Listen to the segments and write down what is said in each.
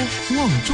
望重。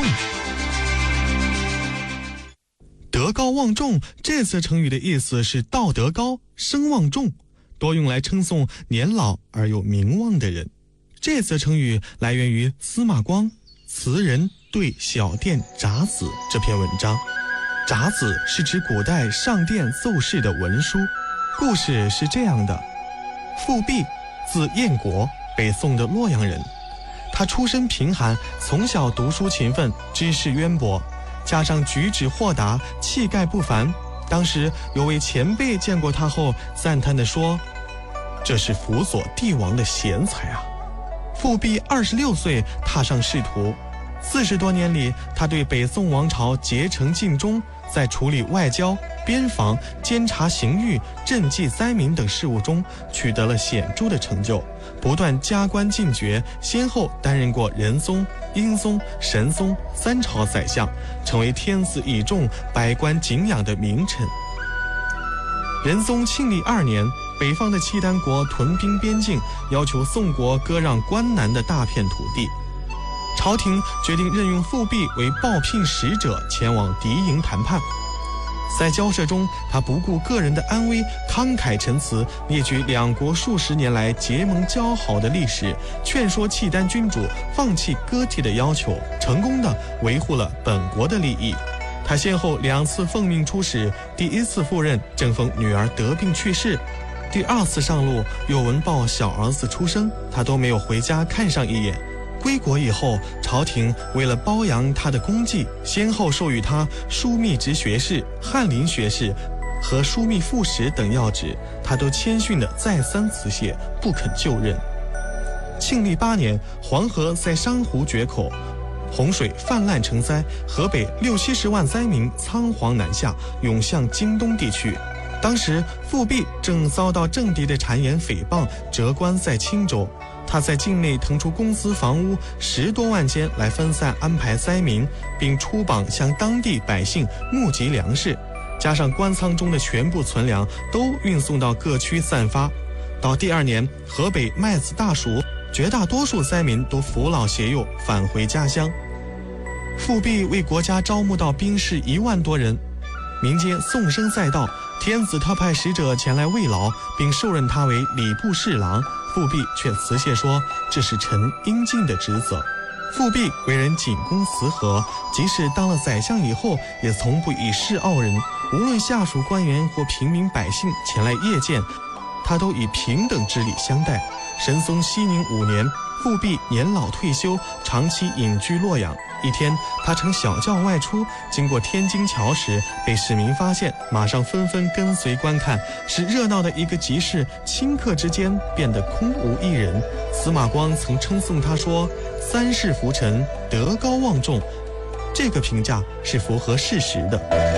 德高望重这次成语的意思是道德高、声望重，多用来称颂年老而有名望的人。这次成语来源于司马光《词人对小殿札子》这篇文章。札子是指古代上殿奏事的文书。故事是这样的：富弼，字彦国，北宋的洛阳人。他出身贫寒，从小读书勤奋，知识渊博，加上举止豁达，气概不凡。当时有位前辈见过他后，赞叹地说：“这是辅佐帝王的贤才啊！”富弼26岁踏上仕途，40多年里，他对北宋王朝竭诚尽忠，在处理外交、边防、监察刑狱、赈济灾民等事务中取得了显著的成就，不断加官进爵，先后担任过仁宗、英宗、神宗3朝宰相，成为天子倚重、百官敬仰的名臣。仁宗庆历2年，北方的契丹国屯兵边境，要求宋国割让关南的大片土地。朝廷决定任用富弼为报聘使者前往敌营谈判。在交涉中，他不顾个人的安危，慷慨陈词，列举两国数十年来结盟交好的历史，劝说契丹君主放弃割地的要求，成功地维护了本国的利益。他先后2次奉命出使，第1次赴任正逢女儿得病去世，第2次上路又闻报小儿子出生，他都没有回家看上一眼。归国以后，朝廷为了褒扬他的功绩，先后授予他枢密直学士、翰林学士和枢密副使等要职，他都谦逊地再三辞谢，不肯就任。庆历8年，黄河在珊瑚决口，洪水泛滥成灾，河北60-70万灾民仓皇南下，涌向京东地区。当时富弼正遭到政敌的谗言诽谤，谪官在青州。他在境内腾出公司房屋10多万间来分散安排灾民，并出榜向当地百姓募集粮食，加上官仓中的全部存粮都运送到各区散发。到第2年，河北麦子大熟，绝大多数灾民都扶老携幼返回家乡。富弼为国家招募到兵士1万多人，民间颂声载道，天子特派使者前来慰劳，并授任他为礼部侍郎。富弼却辞谢说：“这是臣应尽的职责。”富弼为人秉公辞和，即使当了宰相以后，也从不以势傲人。无论下属官员或平民百姓前来谒见，他都以平等之礼相待。神宗熙宁5年，富弼年老退休，长期隐居洛阳。一天，他乘小轿外出，经过天津桥时，被市民发现，马上纷纷跟随观看，使热闹的一个集市顷刻之间变得空无一人。司马光曾称颂他说：“3世浮沉，德高望重。”这个评价是符合事实的。